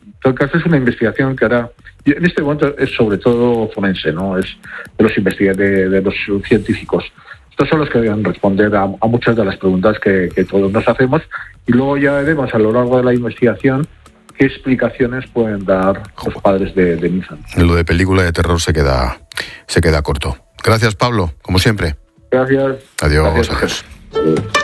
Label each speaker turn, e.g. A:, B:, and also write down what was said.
A: todo caso es una investigación que ahora, y en este momento es sobre todo forense, ¿no? Es de los investigadores, de los científicos. Estos son los que deben responder a muchas de las preguntas que todos nos hacemos, y luego ya veremos a lo largo de la investigación qué explicaciones pueden dar los padres de Nissan.
B: Lo de película de terror se queda corto. Gracias, Pablo, como siempre.
A: Gracias.
B: Adiós.
A: Gracias.
B: Adiós.